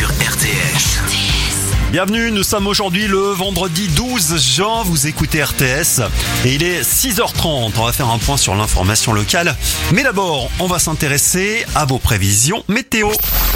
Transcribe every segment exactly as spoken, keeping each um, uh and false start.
sur R T S. Bienvenue, nous sommes aujourd'hui le vendredi douze juin, vous écoutez R T S et il est six heures trente, on va faire un point sur l'information locale. Mais d'abord, on va s'intéresser à vos prévisions météo.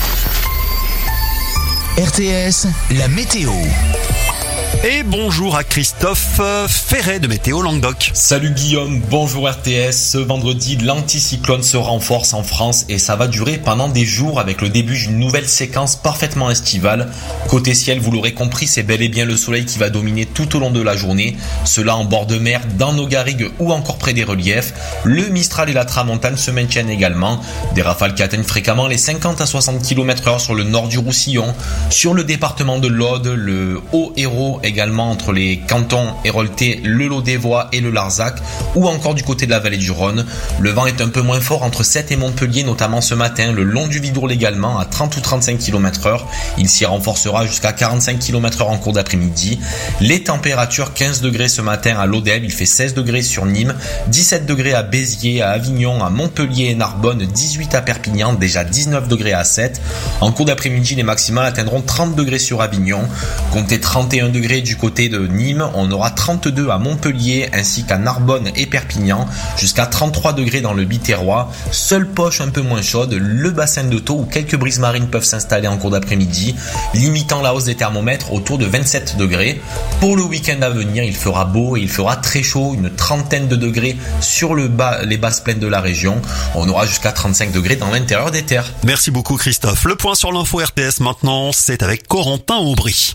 R T S, la météo. Et bonjour à Christophe Ferret de Météo Languedoc. Salut Guillaume, bonjour R T S. Ce vendredi, l'anticyclone se renforce en France et ça va durer pendant des jours avec le début d'une nouvelle séquence parfaitement estivale. Côté ciel, vous l'aurez compris, c'est bel et bien le soleil qui va dominer tout au long de la journée. Cela en bord de mer, dans nos garrigues ou encore près des reliefs. Le Mistral et la Tramontane se maintiennent également. Des rafales qui atteignent fréquemment les cinquante à soixante kilomètres heure sur le nord du Roussillon. Sur le département de l'Aude, le Haut-Hérault également entre les cantons Héroltais, le Lot-des-Voies et le Larzac, ou encore du côté de la vallée du Rhône. Le vent est un peu moins fort entre Sète et Montpellier, notamment ce matin, le long du Vidourle également, à trente ou trente-cinq kilomètres heure. Il s'y renforcera jusqu'à quarante-cinq kilomètres heure en cours d'après-midi. Les températures, quinze degrés ce matin à Lodève, il fait seize degrés sur Nîmes, dix-sept degrés à Béziers, à Avignon, à Montpellier et Narbonne, dix-huit à Perpignan, déjà dix-neuf degrés à Sète. En cours d'après-midi, les maximales atteindront trente degrés sur Avignon, comptez trente et un degrés du côté de Nîmes, on aura trente-deux à Montpellier ainsi qu'à Narbonne et Perpignan, jusqu'à trente-trois degrés dans le Biterrois. Seule poche un peu moins chaude, le bassin de Thau où quelques brises marines peuvent s'installer en cours d'après-midi, limitant la hausse des thermomètres autour de vingt-sept degrés. Pour le week-end à venir, il fera beau et il fera très chaud, une trentaine de degrés sur le bas, les basses plaines de la région. On aura jusqu'à trente-cinq degrés dans l'intérieur des terres. Merci beaucoup Christophe. Le point sur l'info R T S maintenant, c'est avec Corentin Aubry.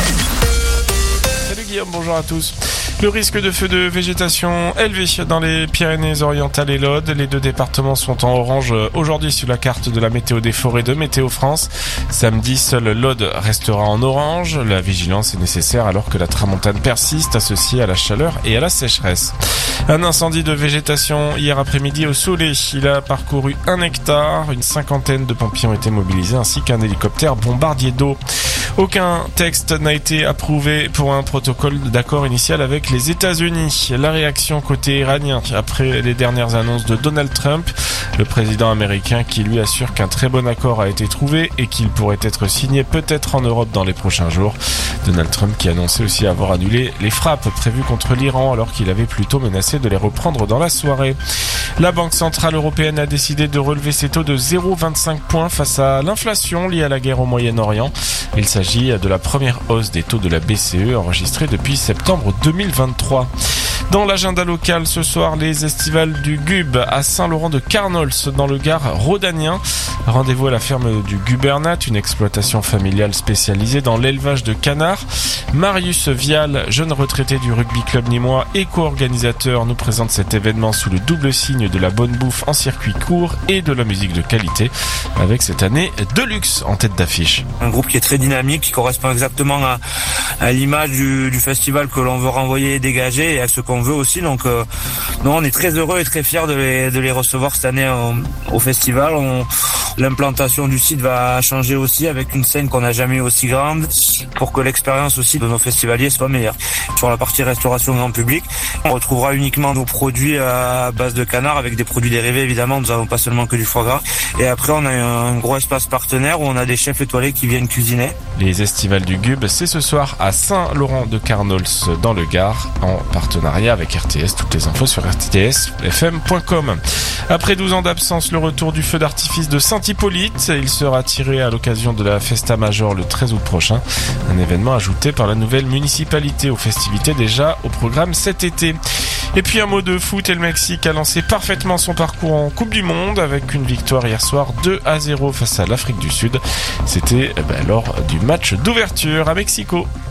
Salut Guillaume, bonjour à tous. Le risque de feu de végétation élevé dans les Pyrénées-Orientales et l'Aude. Les deux départements sont en orange aujourd'hui sur la carte de la météo des forêts de Météo France. Samedi, seul l'Aude restera en orange. La vigilance est nécessaire alors que la tramontane persiste, associée à la chaleur et à la sécheresse. Un incendie de végétation hier après-midi au Soleil. Il a parcouru un hectare. Une cinquantaine de pompiers ont été mobilisés ainsi qu'un hélicoptère bombardier d'eau. Aucun texte n'a été approuvé pour un protocole d'accord initial avec les États-Unis. La réaction côté iranien après les dernières annonces de Donald Trump, le président américain qui lui assure qu'un très bon accord a été trouvé et qu'il pourrait être signé peut-être en Europe dans les prochains jours. Donald Trump qui annonçait aussi avoir annulé les frappes prévues contre l'Iran alors qu'il avait plutôt menacé de les reprendre dans la soirée. La Banque Centrale Européenne a décidé de relever ses taux de zéro virgule vingt-cinq points face à l'inflation liée à la guerre au Moyen-Orient. Il s'agit de la première hausse des taux de la B C E enregistrée depuis septembre deux mille vingt-trois. Dans l'agenda local, ce soir, les estivales du Gub à Saint-Laurent-de-Carnols dans le Gard rhodanien. Rendez-vous à la ferme du Gubernat, une exploitation familiale spécialisée dans l'élevage de canards. Marius Vial, jeune retraité du rugby club nîmois et co-organisateur, nous présente cet événement sous le double signe de la bonne bouffe en circuit court et de la musique de qualité, avec cette année Deluxe en tête d'affiche. Un groupe qui est très dynamique, qui correspond exactement à, à l'image du, du festival que l'on veut renvoyer et dégager et à ce qu'on veut aussi. Donc euh, non, on est très heureux et très fiers de les, de les recevoir cette année au, au festival. On, l'implantation du site va changer aussi avec une scène qu'on n'a jamais eu aussi grande pour que l'expérience aussi de nos festivaliers soit meilleure. Sur la partie restauration grand public, on retrouvera uniquement nos produits à base de canard avec des produits dérivés évidemment. Nous n'avons pas seulement que du foie gras. Et après, on a un gros espace partenaire où on a des chefs étoilés qui viennent cuisiner. Les estivales du Gub, c'est ce soir à Saint-Laurent-de-Carnols dans le Gard en partenariat avec R T S. Toutes les infos sur r t s f m point com. Après douze ans d'absence, le retour du feu d'artifice de Saint-Hippolyte. Il sera tiré à l'occasion de la Festa Major le treize août prochain. Un événement ajouté par la nouvelle municipalité aux festivités déjà au programme cet été. Et puis un mot de foot, et le Mexique a lancé parfaitement son parcours en Coupe du Monde avec une victoire hier soir deux à zéro face à l'Afrique du Sud. C'était eh ben, lors du match d'ouverture à Mexico.